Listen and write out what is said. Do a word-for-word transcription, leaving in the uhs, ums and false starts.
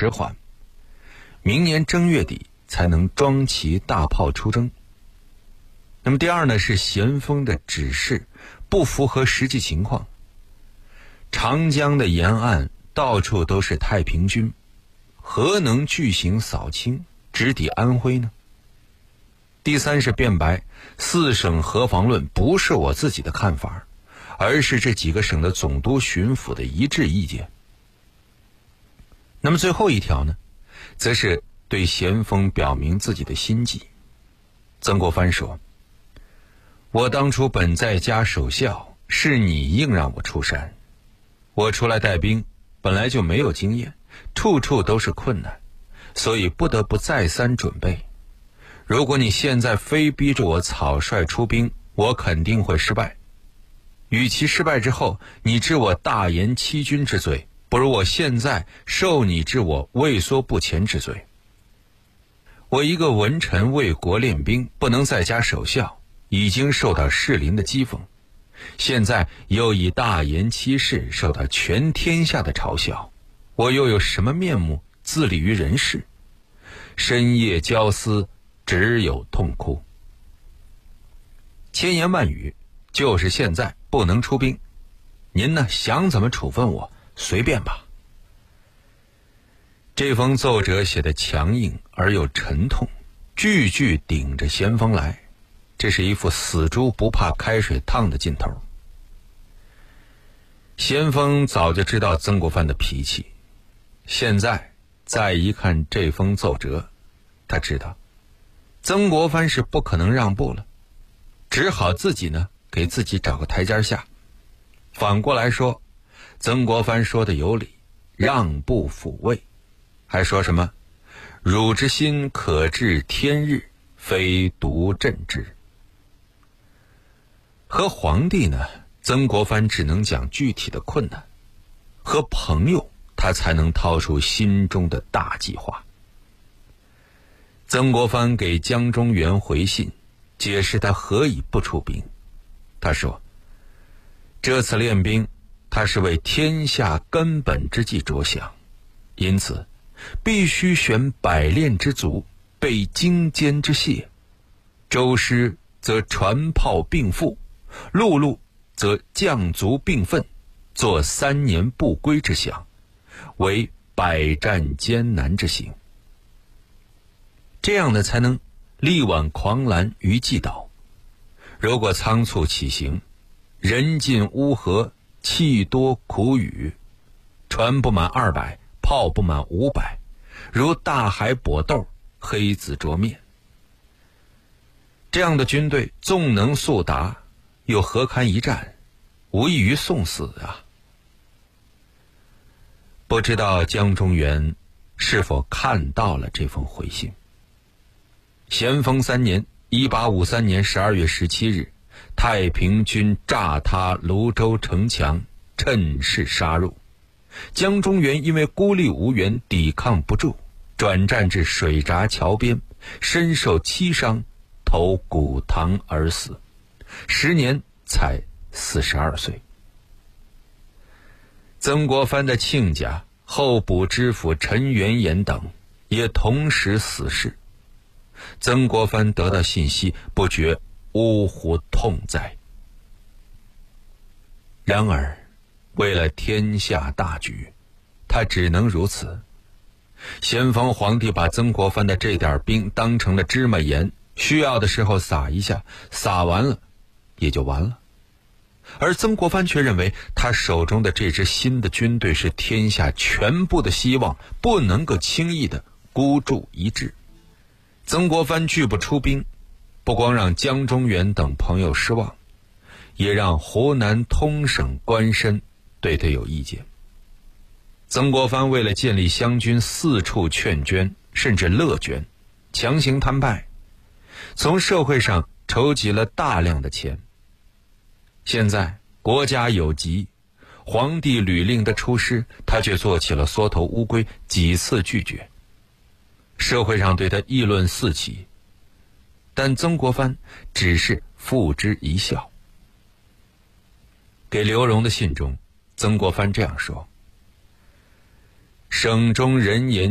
迟缓，明年正月底才能装齐大炮出征。那么第二呢，是咸丰的指示不符合实际情况。长江的沿岸到处都是太平军，何能巨行扫清，直抵安徽呢？第三是辩白，四省河防论不是我自己的看法，而是这几个省的总督巡抚的一致意见。那么最后一条呢，则是对咸丰表明自己的心迹。曾国藩说，我当初本在家守孝，是你硬让我出山，我出来带兵本来就没有经验，处处都是困难，所以不得不再三准备。如果你现在非逼着我草率出兵，我肯定会失败。与其失败之后你治我大言欺君之罪，不如我现在受你治我畏缩不前之罪。我一个文臣为国练兵，不能在家守孝，已经受到士林的讥讽，现在又以大言欺世受到全天下的嘲笑，我又有什么面目自立于人世？深夜交思，只有痛哭。千言万语，就是现在不能出兵，您呢想怎么处分我随便吧。这封奏折写得强硬而又沉痛，句句顶着咸丰来，这是一副死猪不怕开水烫的劲头。咸丰早就知道曾国藩的脾气，现在再一看这封奏折，他知道曾国藩是不可能让步了，只好自己呢给自己找个台阶下。反过来说，曾国藩说的有理，让步抚慰，还说什么汝之心可治天日，非独朕之。和皇帝呢，曾国藩只能讲具体的困难，和朋友他才能掏出心中的大计划。曾国藩给江忠源回信，解释他何以不出兵。他说，这次练兵他是为天下根本之计着想，因此必须选百练之卒，备精坚之械，舟师则船炮并附，陆路则将卒并奋，做三年不归之饷，为百战艰难之行。这样呢才能力挽狂澜于既倒。如果仓促起行，人尽乌合，气多苦雨，船不满二百，炮不满五百，如大海搏斗，黑子啄面。这样的军队纵能速达，又何堪一战，无异于送死啊！不知道江忠源是否看到了这封回信。咸丰三年一八五三年十二月十七日，太平军炸塌泸州城墙，趁势杀入。江忠源因为孤立无援，抵抗不住，转战至水闸桥边，身受七伤，投古塘而死，时年才四十二岁。曾国藩的亲家候补知府陈元衍等也同时死世。曾国藩得到信息，不觉呜呼痛哉。然而为了天下大局，他只能如此。咸丰皇帝把曾国藩的这点兵当成了芝麻盐，需要的时候撒一下，撒完了也就完了。而曾国藩却认为他手中的这支新的军队是天下全部的希望，不能够轻易的孤注一掷。曾国藩拒不出兵，不光让江忠源等朋友失望，也让湖南通省官绅对他有意见。曾国藩为了建立湘军，四处劝捐，甚至乐捐，强行摊派，从社会上筹集了大量的钱。现在国家有急，皇帝屡令他出师，他却做起了缩头乌龟，几次拒绝。社会上对他议论四起，但曾国藩只是付之一笑。给刘荣的信中，曾国藩这样说：省中人言